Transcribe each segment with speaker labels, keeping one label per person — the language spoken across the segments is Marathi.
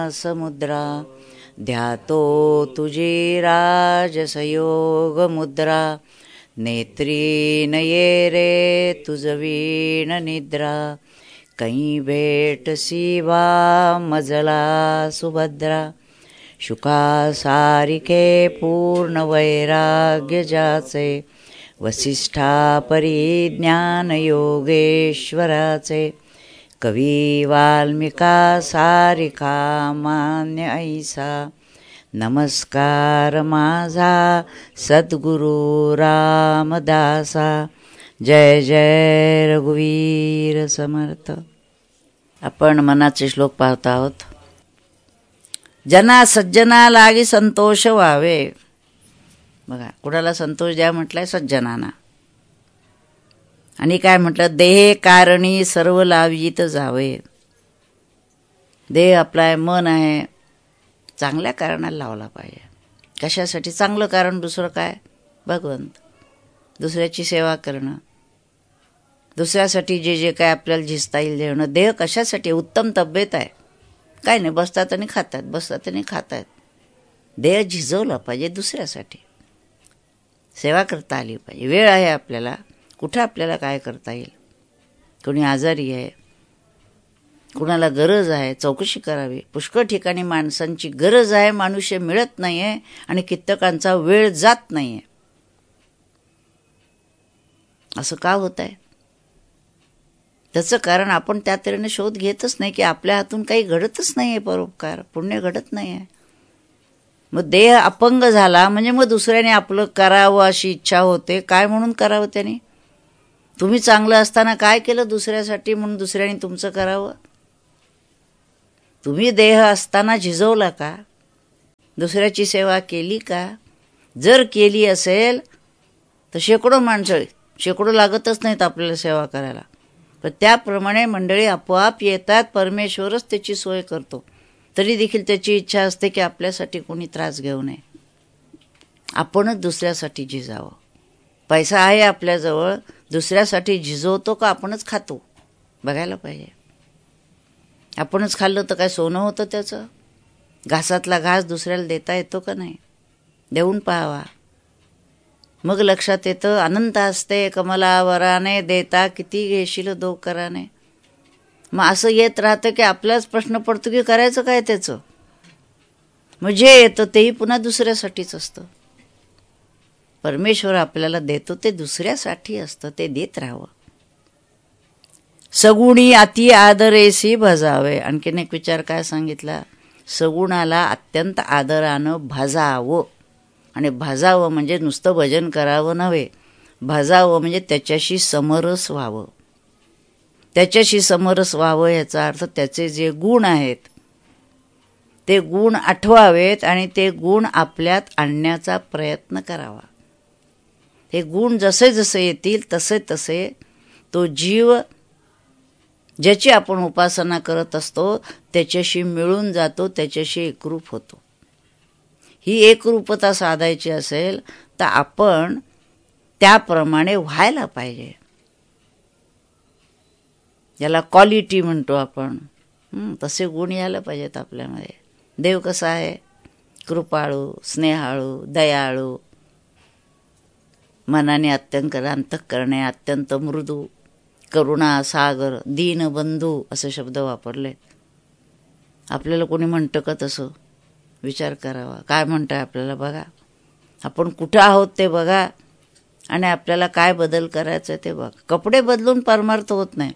Speaker 1: समुद्रा ध्यातो तुझी राजसयोग मुद्रा नेत्री नये रे तुझ वीण निद्रा कहीं भेट सीवा मजला सुभद्रा शुका सारिके पूर्ण वैराग्य जाचे वसिष्ठा परिज्ञान योगेश्वराचे कवी वाल्मिका सारिका मान्य ऐसा नमस्कार माझा सद्गुरु रामदासा जय जय रघुवीर समर्थ. आपण मनाचे श्लोक पाहत आहोत. जना सज्जना लागी संतोष व्हावे. बघा कुणाला संतोष द्या म्हटलाय? सज्जनांना. आणि काय म्हटलं? देहे कारणी सर्व लावित जावे. देह आपला आहे, मन आहे, चांगल्या कारणाला लावला पाहिजे. कशासाठी? चांगलं कारण. दुसरं काय? भगवंत. दुसऱ्याची सेवा करणं, दुसऱ्यासाठी जे जे काय आपल्याला झिजता येईल देणं. देह कशासाठी? उत्तम तब्येत आहे, काय नाही, बसतात आणि खातात, बसतात आणि खातात. देह झिजवला पाहिजे दुसऱ्यासाठी. सेवा करता आली पाहिजे. वेळ आहे आपल्याला, कुठं आपल्याला काय करता येईल. कोणी आजारी आहे, कुणाला गरज आहे, चौकशी करावी. पुष्कळ ठिकाणी माणसांची गरज आहे, मनुष्य मिळत नाही आहे आणि कित्येकांचा वेळ जात नाही आहे. असं का होत आहे? त्याचं कारण आपण त्या तऱ्हेने शोध घेतच नाही की आपल्या हातून काही घडतच नाही आहे. परोपकार पुण्य घडत नाही आहे. मग देह अपंग झाला म्हणजे मग दुसऱ्याने आपलं करावं अशी इच्छा होते. काय म्हणून करावं त्याने? तुम्ही चांगलं असताना काय केलं दुसऱ्यासाठी म्हणून दुसऱ्याने तुमचं करावं? तुम्ही देह असताना झिजवला का? दुसऱ्याची सेवा केली का? जर केली असेल तर शेकडो माणसं, शेकडो लागतच नाहीत आपल्याला सेवा करायला, पण त्याप्रमाणे मंडळी आपोआप येतात. परमेश्वरच त्याची सोय करतो. तरी देखील त्याची इच्छा असते की आपल्यासाठी कोणी त्रास घेऊ नये, आपणच दुसऱ्यासाठी झिजावं. पैसा आहे आपल्याजवळ, दुसऱ्यासाठी झिजवतो का आपणच खातो? बघायला पाहिजे. आपणच खाल्लं तर काय सोनं होतं त्याचं? घासातला घास दुसऱ्याला देता येतो का नाही? देऊन पाहावा, मग लक्षात येतं. अनंत असते कमलावराने देता किती घेशील दो कराने. मग असं येत राहतं की आपलाच प्रश्न पडतो की करायचं काय त्याचं. मग जे येतं तेही पुन्हा दुसऱ्यासाठीच असतं. परमेश्वर आपल्याला देतो ते दुसऱ्यासाठी असतं, ते देत राहावं. सगुणी अति आदरेसी भजावे. आणखीन एक विचार काय सांगितला? सगुणाला अत्यंत आदरानं भजावं. आणि भजावं म्हणजे नुसतं भजन करावं नव्हे, भजावं म्हणजे त्याच्याशी समरस व्हावं. त्याच्याशी समरस व्हावं याचा अर्थ त्याचे जे गुण आहेत ते गुण आठवावेत आणि ते गुण आपल्यात आणण्याचा प्रयत्न करावा. हे गुण जसे जसे येतील तसे तसे तो जीव ज्याची आपण उपासना करत असतो त्याच्याशी मिळून जातो, त्याच्याशी एकरूप होतो. ही एकरूपता साधायची असेल तर आपण त्याप्रमाणे व्हायला पाहिजे. याला क्वालिटी म्हणतो आपण. तसे गुण यायला पाहिजेत आपल्यामध्ये. देव कसा आहे? कृपाळू, स्नेहाळू, दयाळू, मनाने अत्यंत अंतःकरणे अत्यंत मृदू, करुणा सागर, दीनबंधू असे शब्द वापरले. आपल्याला कोणी म्हणतं का तसं? विचार करावा. काय म्हणतं आपल्याला बघा. आपण कुठं आहोत ते बघा आणि आपल्याला काय बदल करायचं ते बघा. कपडे बदलून परमार्थ होत नाही.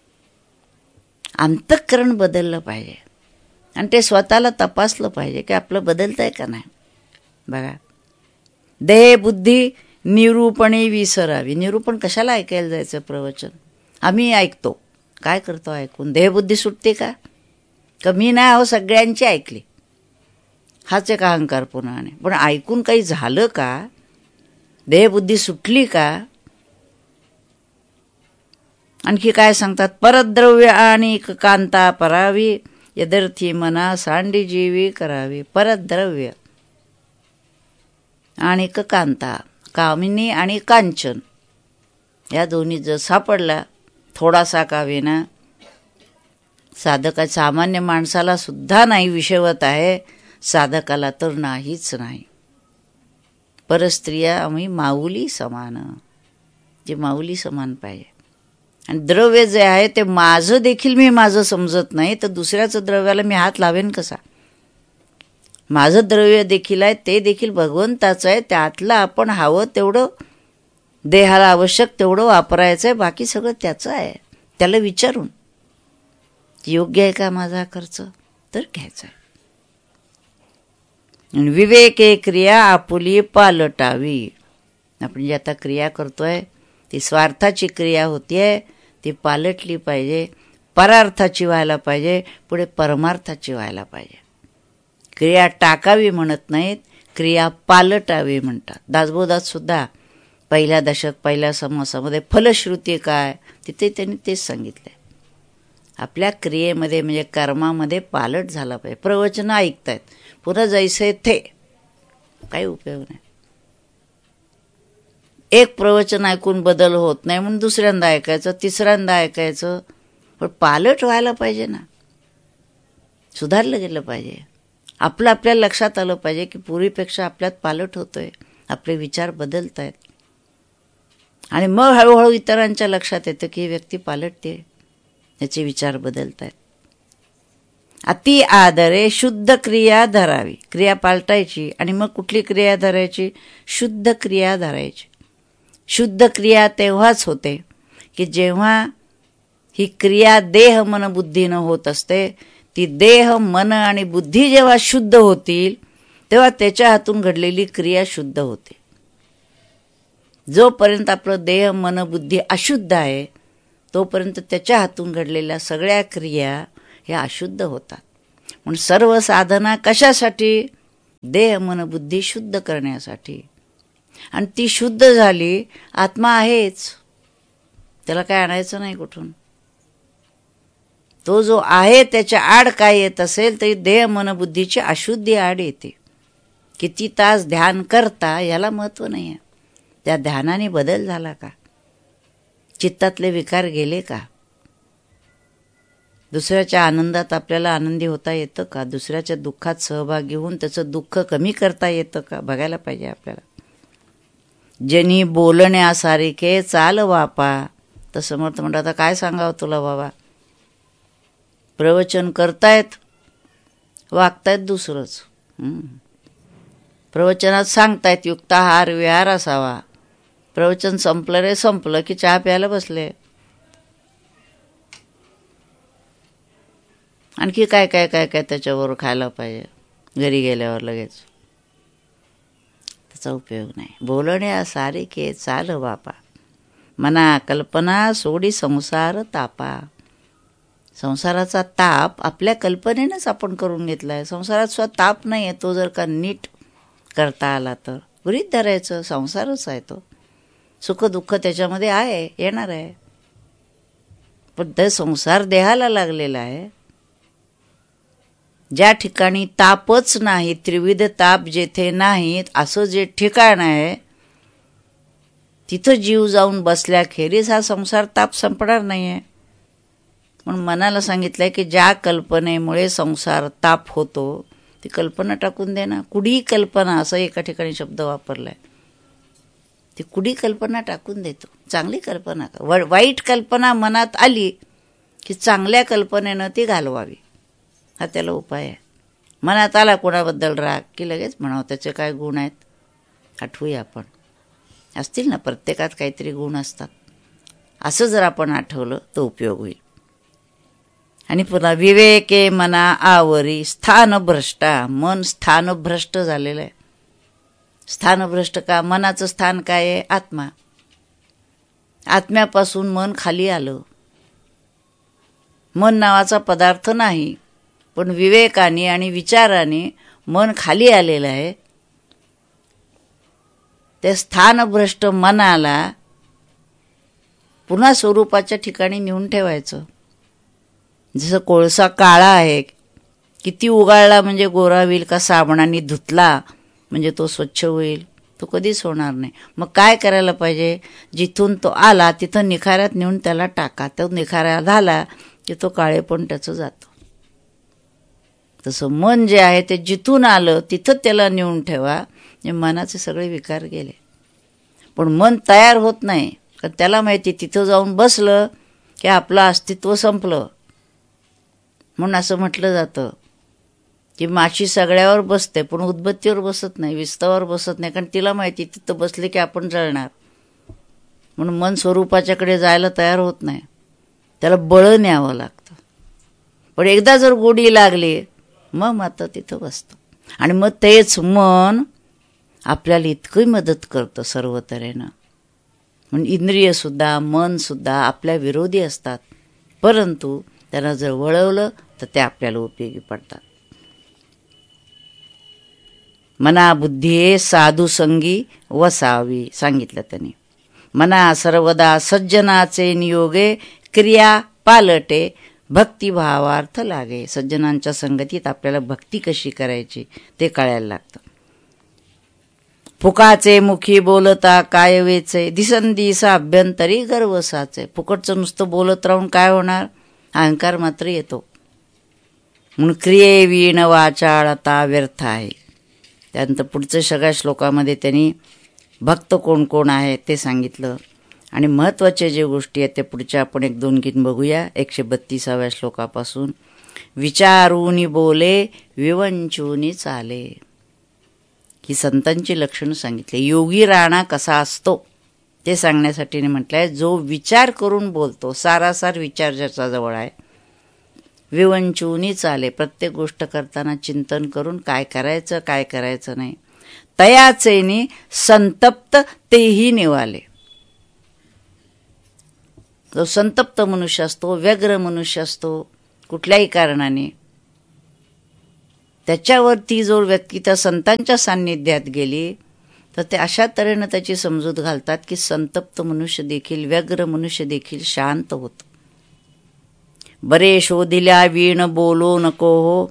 Speaker 1: अंतःकरण बदललं पाहिजे आणि ते स्वतःला तपासलं पाहिजे की आपलं बदलतंय का नाही. बघा, देह बुद्धी निरूपणी विसरावी. निरूपण कशाला ऐकायला जायचं प्रवचन? आम्ही ऐकतो. काय करतो ऐकून? देहबुद्धी सुटते का? मी नाही अहो सगळ्यांची ऐकली, हाच एक अहंकार पुन्हा. पण ऐकून काही झालं का? देहबुद्धी सुटली का? आणखी काय सांगतात? परद्रव्य आणि कांता परावी यदर्थी मना सांडी जीवी करावी. परद्रव्य आणि कांता, कामिनी आणि कांचन, या दोन्ही जर सापडला थोडासा का विना साधका सामान्य माणसाला सुद्धा नाही विषवत आहे, साधकाला तर नाहीच नाही. परस्त्रिया आम्ही माऊली समान, जे माऊली समान पाहिजे. आणि द्रव्य जे आहे ते माझं देखील मी माझं समजत नाही, तर दुसऱ्याचं द्रव्याला मी हात लावेन कसा? माझं द्रव्य देखील आहे, ते देखील भगवंताचं आहे. त्यातलं आपण हवं तेवढं देहाला आवश्यक तेवढं वापरायचं आहे, बाकी सगळं त्याचं आहे. त्याला विचारून योग्य आहे का माझा खर्च, तर घ्यायचा आहे. विवेके क्रिया आपुली पालटावी. आपण जी आता क्रिया करतोय ती स्वार्थाची क्रिया होतीये, ती पालटली पाहिजे, परार्थाची व्हायला पाहिजे, पुढे परमार्थाची व्हायला पाहिजे. क्रिया टाकावी म्हणत नाहीत, क्रिया पालटावी म्हणतात. दासबोधात सुद्धा पहिल्या दशक पहिल्या समासामध्ये फलश्रुती काय तिथे त्यांनी तेच सांगितलंय. आपल्या क्रियेमध्ये म्हणजे कर्मामध्ये पालट झाला पाहिजे. प्रवचन ऐकतायत, पुन्हा जैसे थे, काही उपयोग नाही. एक प्रवचन ऐकून बदल होत नाही म्हणून दुसऱ्यांदा ऐकायचं, तिसऱ्यांदा ऐकायचं, पण पालट व्हायला पाहिजे ना, सुधारलं गेलं पाहिजे. आपलं आपल्याला लक्षात आलं पाहिजे की पूर्वीपेक्षा आपल्यात पालट होतोय, आपले विचार बदलत आहेत. आणि मग हळूहळू इतरांच्या लक्षात येतं की ही व्यक्ती पालटते, याचे विचार बदलत आहेत. अति आदरे शुद्ध क्रिया धरावी. क्रिया पालटायची आणि मग कुठली क्रिया धरायची? शुद्ध क्रिया धरायची. शुद्ध क्रिया तेव्हाच होते की जेव्हा ही क्रिया देह मन बुद्धीनं होत असते. ती देह मन आणि बुद्धी जेव्हा शुद्ध होतील तेव्हा त्याच्या हातून घडलेली क्रिया शुद्ध होते. जोपर्यंत आपलं देह मन बुद्धी अशुद्ध आहे तोपर्यंत त्याच्या हातून घडलेल्या सगळ्या क्रिया ह्या अशुद्ध होतात. म्हणून सर्व साधना कशासाठी? देह मन बुद्धी शुद्ध करण्यासाठी. आणि ती शुद्ध झाली, आत्मा आहेच, त्याला काय आणायचं नाही कुठून. तो जो आहे त्याच्या आड काय येत असेल तरी देह मन बुद्धीची अशुद्धी आड येते. किती तास ध्यान करता याला महत्त्व नाही आहे. त्या ध्यानाने बदल झाला का? चित्तातले विकार गेले का? दुसऱ्याच्या आनंदात आपल्याला आनंदी होता येतं का? दुसऱ्याच्या दुःखात सहभागी होऊन त्याचं दुःख कमी करता येतं का? बघायला पाहिजे आपल्याला. जनी बोलण्यासारखे चाल वापा. तर समर्थ म्हणतात आता काय सांगावं तुला बाबा, प्रवचन करतायत वागतायत दुसरंच. प्रवचनात सांगतायत युक्ताहार विहार असावा, प्रवचन संपलं रे संपलं की चहा प्यायला बसले. आणखी काय काय काय काय त्याच्यावर खायला पाहिजे घरी गेल्यावर लगेच. त्याचा उपयोग नाही. बोलण्या सारिके चाल बापा, मना कल्पना सोडी संसार तापा. संसाराचा ताप आपल्या कल्पनेनंच आपण करून घेतला आहे. संसारात सुद्धा ताप नाही आहे. तो जर का नीट करता आला तर गृहीत धरायचं संसारच आहे तो. सुख दुःख त्याच्यामध्ये आहे, येणार आहे. पण ते संसार देहाला लागलेला आहे. ज्या ठिकाणी तापच नाही, त्रिविध ताप जेथे नाहीत असं जे ठिकाण आहे तिथं जीव जाऊन बसल्याखेरीज हा संसार ताप संपणार नाही आहे. म्हणून मनाला सांगितलंय की ज्या कल्पनेमुळे संसार ताप होतो ती कल्पना टाकून दे ना. कुडी कल्पना असं एका ठिकाणी शब्द वापरलाय. ती कुडी कल्पना टाकून देतो. चांगली कल्पना, वाईट कल्पना मनात आली की चांगल्या कल्पनेनं ती घालवावी, हा त्याला उपाय आहे. मनात आला कोणाबद्दल राग की लगेच म्हणावं त्याचे काय गुण आहेत आठवूया आपण. असतील ना, प्रत्येकात काहीतरी गुण असतात. असं जर आपण आठवलं तर उपयोग होईल. आणि पुन्हा विवेके मना आवरी स्थानभ्रष्टा. मन स्थानभ्रष्ट झालेलं आहे. स्थानभ्रष्ट का? मनाचं स्थान काय आहे? आत्मा. आत्म्यापासून मन खाली आलं. मन नावाचा पदार्थ नाही, पण विवेकाने आणि विचाराने मन खाली आलेलं आहे. त्या स्थानभ्रष्ट मनाला पुन्हा स्वरूपाच्या ठिकाणी नेऊन ठेवायचं. जसं कोळसा काळा आहे, किती उगाळला म्हणजे गोरा होईल का साबणाने धुतला म्हणजे तो स्वच्छ होईल? तो कधीच होणार नाही. मग काय करायला पाहिजे? जिथून तो आला तिथं निखाऱ्यात नेऊन त्याला टाका. तो निखारा झाला की तो काळेपण त्याचं जातं. तसं मन जे आहे ते जिथून आलं तिथं त्याला नेऊन ठेवा. म्हणजे मनाचे सगळे विकार गेले. पण मन तयार होत नाही, कारण त्याला माहिती तिथं जाऊन बसलं की आपलं अस्तित्व संपलं. म्हणून असं म्हटलं जातं की माशी सगळ्यावर बसते पण उदबत्तीवर बसत नाही, विस्तवावर बसत नाही, कारण तिला माहिती तिथं बसले की आपण जळणार. म्हणून मन स्वरूपाच्याकडे जायला तयार होत नाही, त्याला बळ न्यावं लागतं. पण एकदा जर गोडी लागली मग मात्र तिथं बसतं. आणि मग तेच मन आपल्याला इतकं मदत करतं सर्व तऱ्हेनं. म्हणून इंद्रियसुद्धा मनसुद्धा आपल्या विरोधी असतात, परंतु त्यांना जर वळवलं तर ते आपल्याला उपयोगी पडतात. मना बुद्धी साधुसंगी वसावी सांगितलं त्यांनी. मना सर्वदा सज्जनाचे नियोगे क्रिया पालटे भक्तिभावार्थ लागे. सज्जनांच्या संगतीत आपल्याला भक्ती कशी करायची ते कळायला लागतं. फुकाचे मुखी बोलता काय वेचे दिसंदिसा अभ्यंतरी गर्वसाचे. फुकटचं नुसतं बोलत राहून काय होणार, अहंकार मात्र येतो. म्हणून क्रिये वीण वाचाळता व्यर्थ आहे. त्यानंतर पुढच्या सगळ्या श्लोकामध्ये त्यांनी भक्त कोण कोण आहे ते सांगितलं. आणि महत्त्वाच्या जे गोष्टी आहेत त्या पुढच्या आपण 1-2 गीत बघूया. 132व्या श्लोकापासून. विचारूनी बोले विवंचूनी चाले. ही संतांची लक्षणं सांगितली. योगी राणा कसा असतो ते सांगण्यासाठी म्हटलंय, जो विचार करून बोलतो, सारासार विचार ज्याचा जवळ आहे. विवंचूनी चाले, प्रत्येक गोष्ट करताना चिंतन करून काय करायचं काय करायचं नाही. तयाचेनी संतप्त तेही निवाले. जो संतप्त मनुष्य असतो, व्यग्र मनुष्य असतो कुठल्याही कारणाने, त्याच्यावरती जो व्यक्ती त्या संतांच्या सान्निध्यात गेली तर ते अशा तऱ्हेनं त्याची समजूत घालतात की संतप्त मनुष्य देखील, व्यग्र मनुष्य देखील शांत होतो. बरे शोधिल्या वीण बोलो नको हो.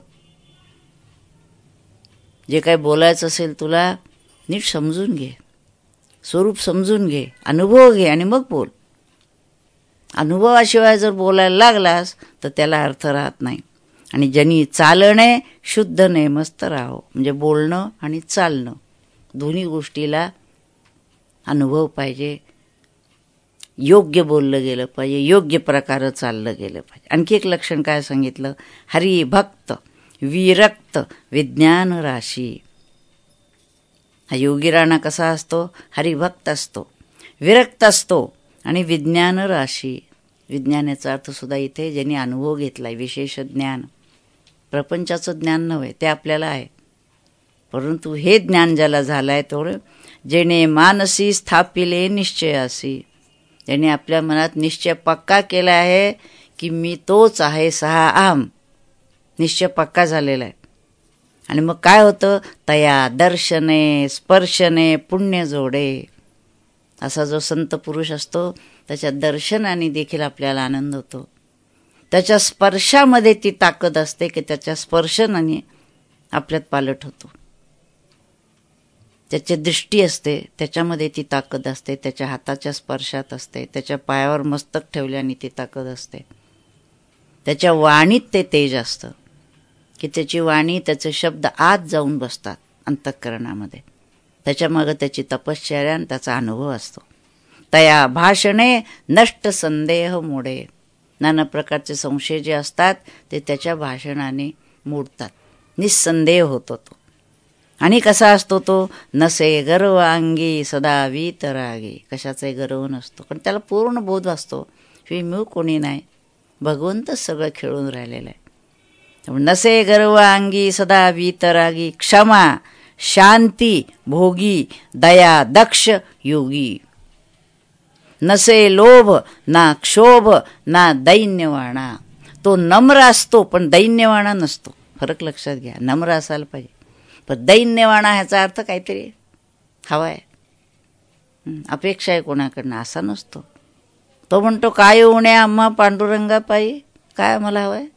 Speaker 1: जे काय बोलायचं असेल तुला नीट समजून घे, स्वरूप समजून घे, अनुभव घे आणि मग बोल. अनुभवाशिवाय जर बोलायला लागलास तर त्याला अर्थ राहत नाही. आणि ज्यांनी चालणे शुद्ध नेमस्त राहो. म्हणजे बोलणं आणि चालणं दोन्ही गोष्टीला अनुभव पाहिजे. योग्य बोललं गेलं पाहिजे, योग्य प्रकारे चाललं गेलं पाहिजे. आणखी एक लक्षण काय सांगितलं, हरिभक्त विरक्त विज्ञान राशी. हा योगी राणा कसा असतो, हरिभक्त असतो, विरक्त असतो आणि विज्ञान राशी. विज्ञानाचा अर्थ सुद्धा इथे ज्यांनी अनुभव घेतलाय, विशेष ज्ञान, प्रपंचाचं ज्ञान नव्हे ते आपल्याला आहे, परंतु हे ज्ञान ज्याला झालंय तो जेणे मानसी स्थापिले निश्चयासी. त्याने आपल्या मनात निश्चय पक्का केला आहे की मी तोच आहे, सहा आम. निश्चय पक्का झालेला आहे. आणि मग काय होतं, तया दर्शने स्पर्शने पुण्य जोडे. असा जो संत पुरुष असतो त्याच्या दर्शनाने देखील आपल्याला आनंद होतो. त्याच्या स्पर्शामध्ये ती ताकद असते की त्याच्या स्पर्शनाने आपल्यात पालट होतो. त्याची दृष्टी असते त्याच्यामध्ये ती ताकद असते, त्याच्या हाताच्या स्पर्शात असते, त्याच्या पायावर मस्तक ठेवल्याने ती ताकद असते. त्याच्या वाणीत ते तेज असतं की त्याची वाणी, त्याचे शब्द आत जाऊन बसतात अंतःकरणामध्ये. त्याच्यामागं त्याची तपश्चर्या आणि त्याचा अनुभव असतो. तया भाषणे नष्ट संदेह मोडे. नाना प्रकारचे संशय जे असतात ते त्याच्या भाषणाने मोडतात, निस्संदेह होतो तो. आणि कसा असतो तो, नसे गर्व अंगी सदा वीतरागी. कशाचाही गर्व नसतो, पण त्याला पूर्ण बोध असतो की मी कोणी नाही, भगवंतच सगळं खेळून राहिलेलं आहे. नसे गर्व अंगी सदा वीतरागी. क्षमा शांती भोगी दया दक्ष योगी. नसे लोभ ना क्षोभ ना दैन्यवाणा. तो नम्र असतो पण दैन्यवाणा नसतो. फरक लक्षात घ्या. नम्र असायला पाहिजे पण दैन्यवाणा ह्याचा अर्थ काहीतरी हवा आहे, अपेक्षा आहे कोणाकडनं, असा नसतो. तो म्हणतो काय उणे आम्हा पांडुरंगा पायी, काय आम्हाला हवं आहे,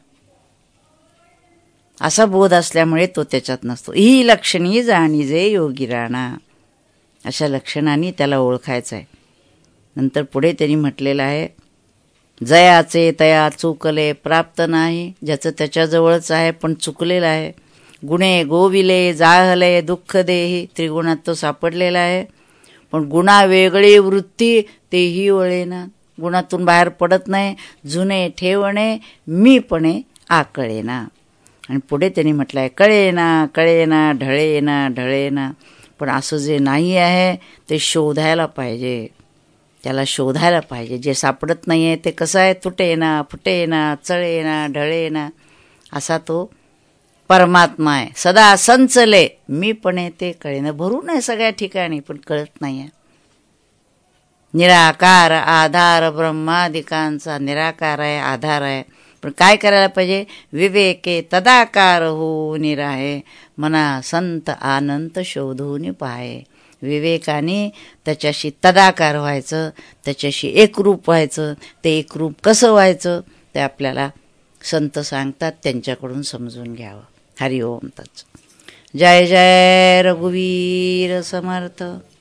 Speaker 1: असा बोध असल्यामुळे तो त्याच्यात नसतो. ही लक्षणी जाणीजे योगी राणा. अशा लक्षणांनी त्याला ओळखायचं आहे. नंतर पुढे त्यांनी म्हटलेलं आहे जयाचे तया चुकले प्राप्त नाही. ज्याचं त्याच्याजवळच आहे पण चुकलेलं आहे. गुणे गोविले जाहले दुःख देही. त्रिगुणात तो सापडलेला आहे पण गुणावेगळी वृत्ती तेही वळेना. गुणातून बाहेर पडत नाही. जुने ठेवणे मीपणे आकळेना. आणि पुढे त्यांनी म्हटलं आहे कळेना कळेना ढळेना ढळेना. पण असं जे नाही आहे ते शोधायला पाहिजे. त्याला शोधायला पाहिजे. जे सापडत नाही आहे ते कसं आहे तुटेना फुटेना चळेना ढळेना असा तो परमात्मा आहे. सदा संचले मीपणे ते कळेना. भरून आहे सगळ्या ठिकाणी पण कळत नाही आहे. निराकार आधार ब्रह्मादिकांचा निराकार आहे आधार आहे. पण काय करायला पाहिजे. विवेके तदाकार होऊन राहे मना संत अनंत शोधून पाहे. विवेकाने त्याच्याशी तदाकार व्हायचं, त्याच्याशी एकरूप व्हायचं. ते एकरूप कसं व्हायचं ते आपल्याला संत सांगतात, त्यांच्याकडून समजून घ्यावं. हरि ओम तत्सत. जय जय रघुवीर समर्थ.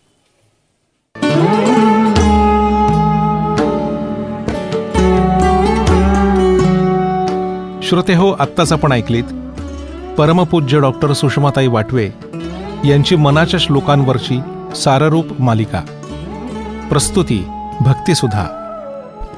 Speaker 2: श्रोते हो, आत्ताच आपण ऐकलीत परमपूज्य डॉक्टर सुषमाताई वाटवे यांची मनाच्या श्लोकांवरची साररूप मालिका. प्रस्तुती भक्तिसुधा.